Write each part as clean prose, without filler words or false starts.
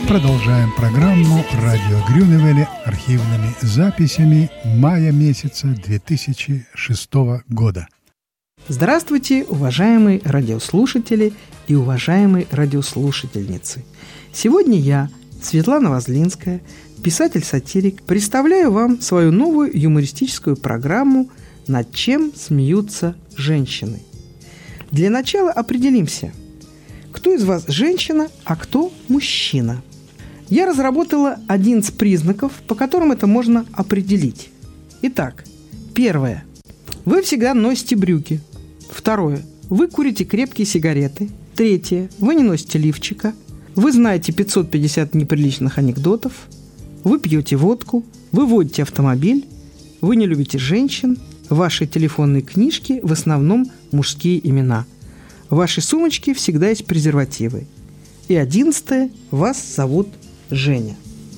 Продолжаем программу «Радио Грюневеле» архивными записями мая месяца 2006 года. Здравствуйте, уважаемые радиослушатели и уважаемые радиослушательницы. Сегодня я, Светлана Возлинская, писатель-сатирик, представляю вам свою новую юмористическую программу «Над чем смеются женщины». Для начала определимся, кто из вас женщина, а кто мужчина. Я разработала 11 признаков, по которым это можно определить. Итак, первое. Вы всегда носите брюки. Второе. Вы курите крепкие сигареты. Третье. Вы не носите лифчика. Вы знаете 550 неприличных анекдотов. Вы пьете водку. Вы водите автомобиль. Вы не любите женщин. В вашей телефонной книжке в основном мужские имена. В вашей сумочке всегда есть презервативы. И 11. Вас зовут Женя.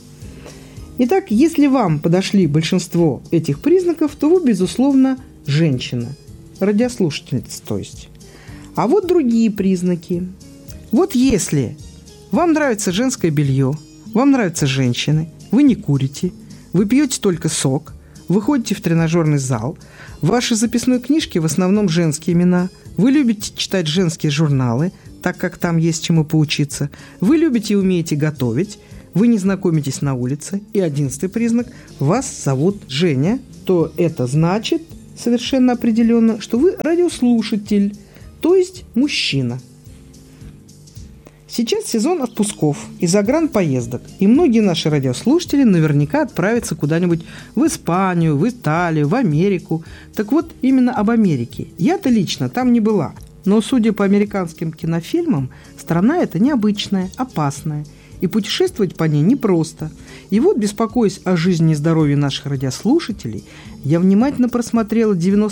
Итак, если вам подошли большинство этих признаков, то вы, безусловно, женщина. Радиослушательница, то есть. А вот другие признаки. Вот если вам нравится женское белье, вам нравятся женщины, вы не курите, вы пьете только сок, вы ходите в тренажерный зал, в вашей записной книжке в основном женские имена, вы любите читать женские журналы, так как там есть чему поучиться, вы любите и умеете готовить, вы не знакомитесь на улице, и 11 признак – вас зовут Женя, то это значит совершенно определенно, что вы радиослушатель, то есть мужчина. Сейчас сезон отпусков и загранпоездок, и многие наши радиослушатели наверняка отправятся куда-нибудь в Испанию, в Италию, в Америку. Так вот, именно об Америке. Я-то лично там не была, но, судя по американским кинофильмам, страна эта необычная, опасная, и путешествовать по ней непросто. И вот, беспокоясь о жизни и здоровье наших радиослушателей, я внимательно просмотрела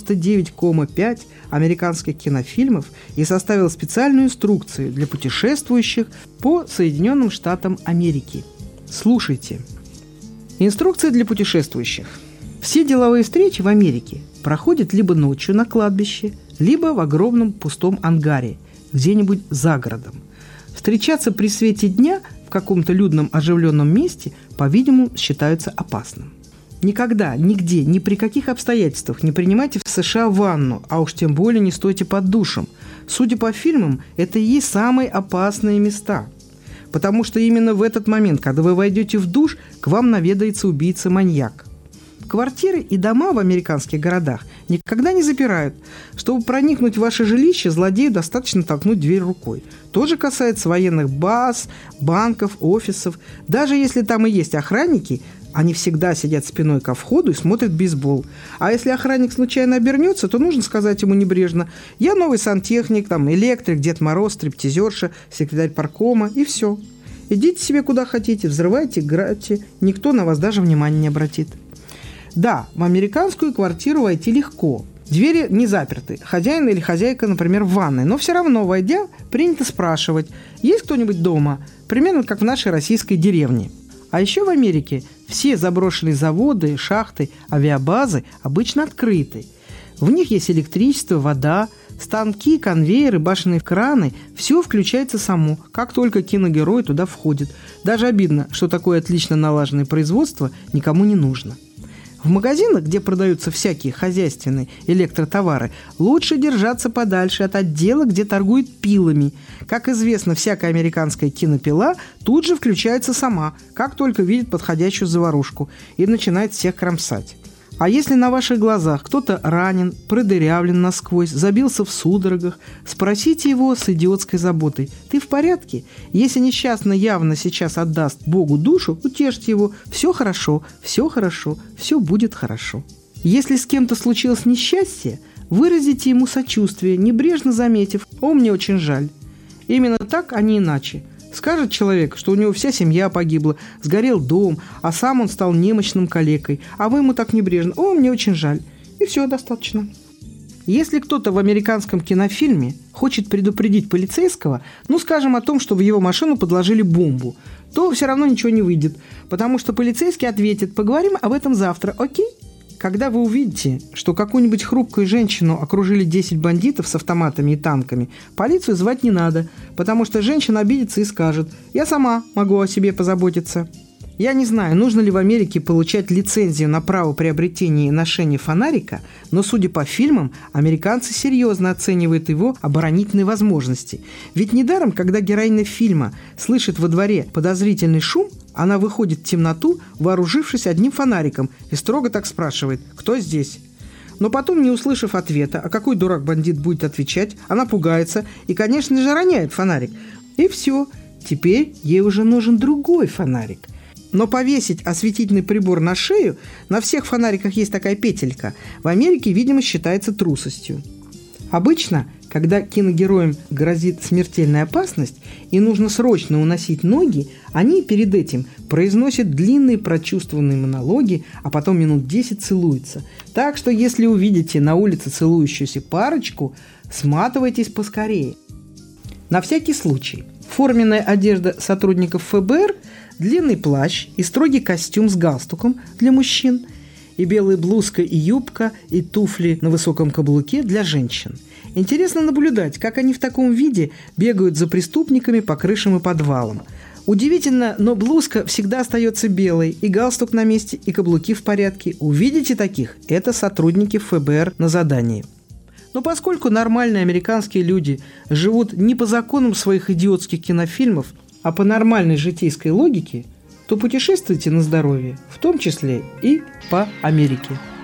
99,5 американских кинофильмов и составила специальную инструкцию для путешествующих по Соединенным Штатам Америки. Слушайте. Инструкция для путешествующих. Все деловые встречи в Америке проходят либо ночью на кладбище, либо в огромном пустом ангаре, где-нибудь за городом. Встречаться при свете дня в каком-то людном оживленном месте, по-видимому, считается опасным. Никогда, нигде, ни при каких обстоятельствах не принимайте в США ванну, а уж тем более не стойте под душем. Судя по фильмам, это и есть самые опасные места. Потому что именно в этот момент, когда вы войдете в душ, к вам наведается убийца-маньяк. Квартиры и дома в американских городах никогда не запирают. Чтобы проникнуть в ваше жилище, злодею достаточно толкнуть дверь рукой. То же касается военных баз, банков, офисов. Даже если там и есть охранники, они всегда сидят спиной ко входу и смотрят бейсбол. А если охранник случайно обернется, то нужно сказать ему небрежно: «Я новый сантехник, там, электрик, Дед Мороз, стриптизерша, секретарь паркома», и все. Идите себе куда хотите, взрывайте, играйте, никто на вас даже внимания не обратит. Да, в американскую квартиру войти легко. Двери не заперты. Хозяин или хозяйка, например, в ванной. Но все равно, войдя, принято спрашивать: есть кто-нибудь дома? Примерно как в нашей российской деревне. А еще в Америке все заброшенные заводы, шахты, авиабазы обычно открыты. В них есть электричество, вода, станки, конвейеры, башенные краны. Все включается само, как только киногерой туда входит. Даже обидно, что такое отлично налаженное производство никому не нужно. В магазинах, где продаются всякие хозяйственные электротовары, лучше держаться подальше от отдела, где торгуют пилами. Как известно, всякая американская кинопила тут же включается сама, как только видит подходящую заварушку, и начинает всех кромсать. А если на ваших глазах кто-то ранен, продырявлен насквозь, забился в судорогах, спросите его с идиотской заботой: «Ты в порядке?» Если несчастный явно сейчас отдаст Богу душу, утешьте его: «Все хорошо, все будет хорошо». Если с кем-то случилось несчастье, выразите ему сочувствие, небрежно заметив: «О, мне очень жаль». Именно так, а не иначе. Скажет человек, что у него вся семья погибла, сгорел дом, а сам он стал немощным калекой, а вы ему так небрежно: «О, мне очень жаль». И все, достаточно. Если кто-то в американском кинофильме хочет предупредить полицейского, скажем, о том, что в его машину подложили бомбу, то все равно ничего не выйдет, потому что полицейский ответит: «Поговорим об этом завтра, окей?» Когда вы увидите, что какую-нибудь хрупкую женщину окружили 10 бандитов с автоматами и танками, полицию звать не надо, потому что женщина обидится и скажет: «Я сама могу о себе позаботиться». Я не знаю, нужно ли в Америке получать лицензию на право приобретения и ношения фонарика, но, судя по фильмам, американцы серьезно оценивают его оборонительные возможности. Ведь недаром, когда героиня фильма слышит во дворе подозрительный шум, она выходит в темноту, вооружившись одним фонариком, и строго так спрашивает: «Кто здесь?». Но потом, не услышав ответа, а какой дурак-бандит будет отвечать, она пугается и, конечно же, роняет фонарик. И все, теперь ей уже нужен другой фонарик. Но повесить осветительный прибор на шею, на всех фонариках есть такая петелька, в Америке, видимо, считается трусостью. Обычно, когда киногероям грозит смертельная опасность и нужно срочно уносить ноги, они перед этим произносят длинные прочувствованные монологи, а потом минут 10 целуются. Так что, если увидите на улице целующуюся парочку, сматывайтесь поскорее. На всякий случай, форменная одежда сотрудников ФБР – длинный плащ и строгий костюм с галстуком для мужчин, и белая блузка и юбка, и туфли на высоком каблуке для женщин. Интересно наблюдать, как они в таком виде бегают за преступниками по крышам и подвалам. Удивительно, но блузка всегда остается белой, и галстук на месте, и каблуки в порядке. Увидите таких – это сотрудники ФБР на задании. Но поскольку нормальные американские люди живут не по законам своих идиотских кинофильмов, а по нормальной житейской логике, то путешествуйте на здоровье, в том числе и по Америке.